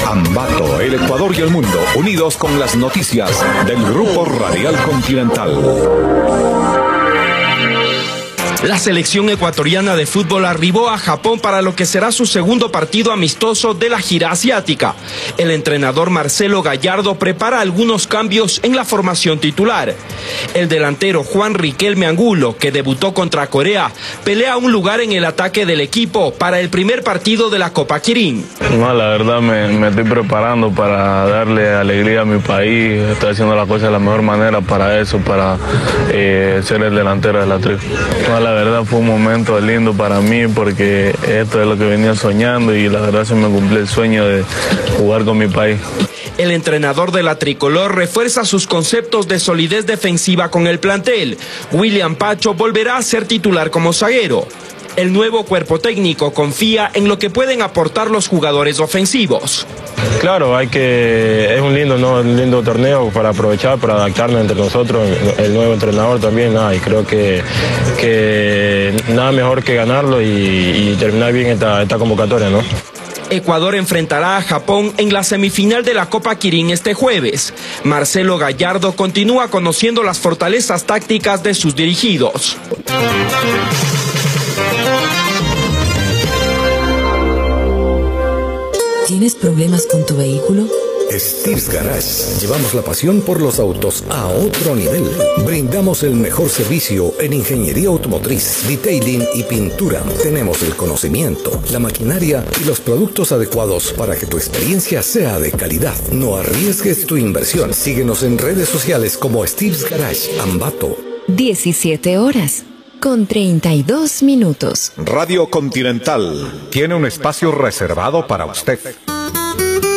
Ambato, el Ecuador y el mundo, unidos con las noticias del Grupo Radial Continental. La selección ecuatoriana de fútbol arribó a Japón para lo que será su segundo partido amistoso de la gira asiática. El entrenador Marcelo Gallardo prepara algunos cambios en la formación titular. El delantero Juan Riquelme Angulo, que debutó contra Corea, pelea un lugar en el ataque del equipo para el primer partido de la Copa Kirin. No, la verdad me estoy preparando para darle alegría a mi país. Estoy haciendo las cosas de la mejor manera para eso, para ser el delantero de la tribu. La verdad fue un momento lindo para mí porque esto es lo que venía soñando y la verdad se me cumplió el sueño de jugar con mi país. El entrenador de la tricolor refuerza sus conceptos de solidez defensiva con el plantel. William Pacho volverá a ser titular como zaguero. El nuevo cuerpo técnico confía en lo que pueden aportar los jugadores ofensivos. Claro, es un lindo torneo para aprovechar, para adaptarnos entre nosotros, el nuevo entrenador también, y creo que nada mejor que ganarlo y terminar bien esta convocatoria, ¿no? Ecuador enfrentará a Japón en la semifinal de la Copa Kirin este jueves. Marcelo Gallardo continúa conociendo las fortalezas tácticas de sus dirigidos. ¿Tienes problemas con tu vehículo? Steve's Garage. Llevamos la pasión por los autos a otro nivel. Brindamos el mejor servicio en ingeniería automotriz, detailing y pintura. Tenemos el conocimiento, la maquinaria y los productos adecuados para que tu experiencia sea de calidad. No arriesgues tu inversión. Síguenos en redes sociales como Steve's Garage Ambato. 17 horas con 32 minutos. Radio Continental tiene un espacio reservado para usted.